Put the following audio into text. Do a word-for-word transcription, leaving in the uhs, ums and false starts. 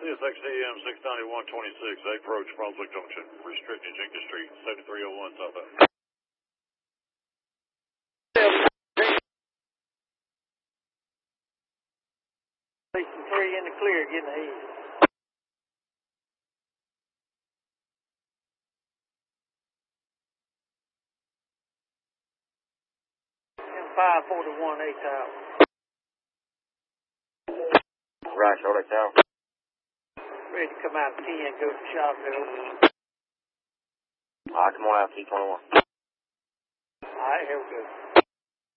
C S X A M six ninety-one twenty-six, approach Brunswick Junction, restricting Jenkins Street, seventy-three oh one southbound. Station three in the clear, getting ahead. five forty-one A Tower. Right, Charlotte Tower. Ready to come out of ten, go to Shopville. Alright, come on out, T twenty-one. Alright, here we go.